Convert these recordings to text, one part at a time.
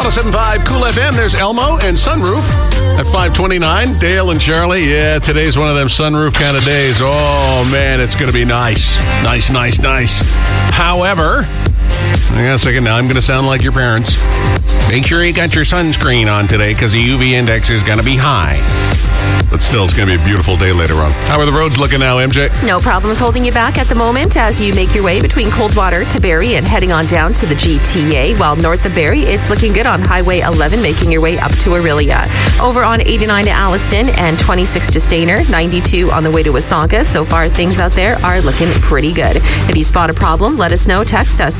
107.5 Cool FM. There's Elmo and Sunroof at 5:29. Dale and Charlie. Yeah, today's one of them sunroof kind of days. Oh, man, it's going to be nice. Nice. However, hang on a second. Now I'm going to sound like your parents. Make sure you got your sunscreen on today because the UV index is going to be high. But still, it's going to be a beautiful day later on. How are the roads looking now, MJ? No problems holding you back at the moment as you make your way between Coldwater to Barrie and heading on down to the GTA. While north of Barrie, it's looking good on Highway 11, making your way up to Orillia. Over on 89 to Alliston and 26 to Stayner, 92 on the way to Wasanka. So far, things out there are looking pretty good. If you spot a problem, let us know. Text us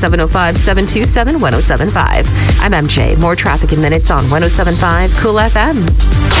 705-727-1075. I'm MJ. More traffic in minutes on 107.5 Cool FM.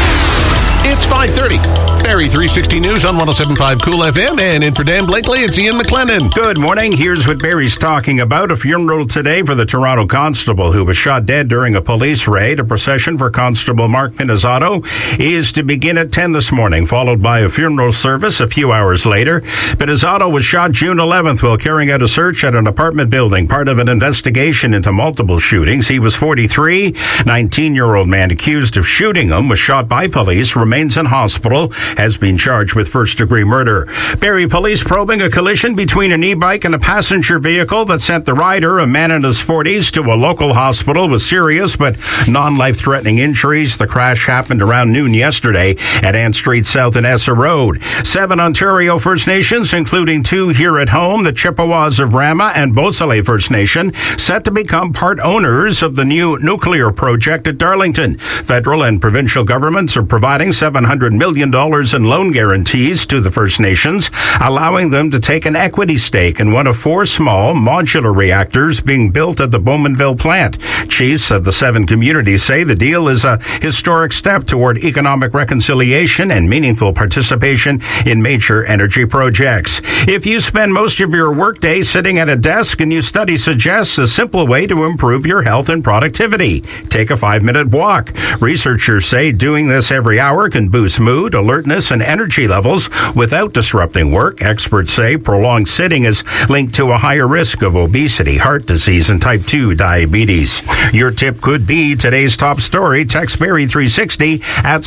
It's 5:30. Barrie 360 News on 107.5 Cool FM. And in for Dan Blakely, it's Ian McLennan. Good morning. Here's what Barrie's talking about. A funeral today for the Toronto constable who was shot dead during a police raid. A procession for Constable Mark Pinizzato is to begin at 10 this morning, followed by a funeral service a few hours later. Pinizzato was shot June 11th while carrying out a search at an apartment building, part of an investigation into multiple shootings. He was 43. 19-year-old man accused of shooting him was shot by police, remains in hospital, has been charged with first-degree murder. Barrie police probing a collision between an e-bike and a passenger vehicle that sent the rider, a man in his 40s, to a local hospital with serious but non-life-threatening injuries. The crash happened around noon yesterday at Ann Street South and Essa Road. 7 Ontario First Nations, including 2 here at home, the Chippewas of Rama and Beausoleil First Nation, set to become part owners of the new nuclear project at Darlington. Federal and provincial governments are providing $700 million in loan guarantees to the First Nations, allowing them to take an equity stake in one of 4 small modular reactors being built at the Bowmanville plant. Chiefs of the 7 communities say the deal is a historic step toward economic reconciliation and meaningful participation in major energy projects. If you spend most of your workday sitting at a desk, a new study suggests a simple way to improve your health and productivity. Take a 5-minute walk. Researchers say doing this every hour can boost mood, alertness, and energy levels without disrupting work. Experts say prolonged sitting is linked to a higher risk of obesity, heart disease, and type 2 diabetes. Your tip could be today's top story. Text Barrie 360 at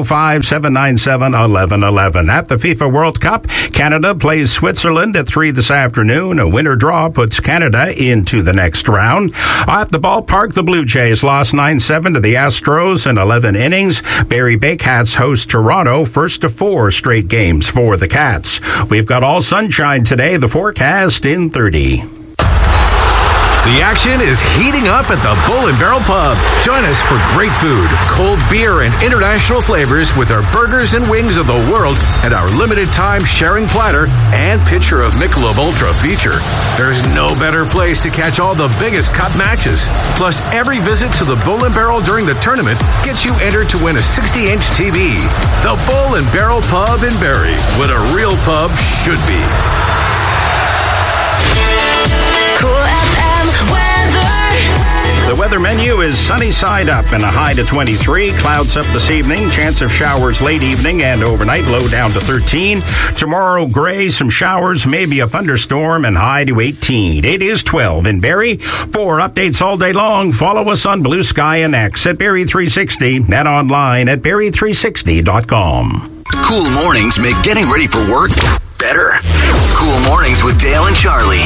705-797-1111. At the FIFA World Cup, Canada plays Switzerland at 3 this afternoon. A winner draw puts Canada into the next round. At the ballpark, the Blue Jays lost 9-7 to the Astros in 11 innings. Barrie Baycats host Toronto, first of 4 straight games for the Cats. We've got all sunshine today, the forecast in 30. The action is heating up at the Bull and Barrel Pub. Join us for great food, cold beer, and international flavors with our burgers and wings of the world and our limited time sharing platter and pitcher of Michelob Ultra feature. There's no better place to catch all the biggest cup matches. Plus, every visit to the Bull and Barrel during the tournament gets you entered to win a 60-inch TV. The Bull and Barrel Pub in Barrie, what a real pub should be. The weather menu is sunny side up and a high to 23. Clouds up this evening. Chance of showers late evening and overnight. Low down to 13. Tomorrow, gray, some showers, maybe a thunderstorm, and high to 18. It is 12 in Barrie. For updates all day long, follow us on Blue Sky and X at Barrie 360 and online at Barrie360.com. Cool mornings make getting ready for work better. Cool mornings with Dale and Charlie.